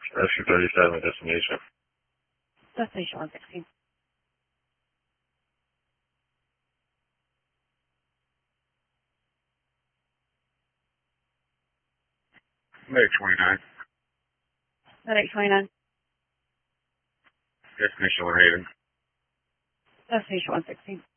Rescue 37, destination. Destination 116. Medic 29. Medic 29. Destination 1 Haven. Destination 116.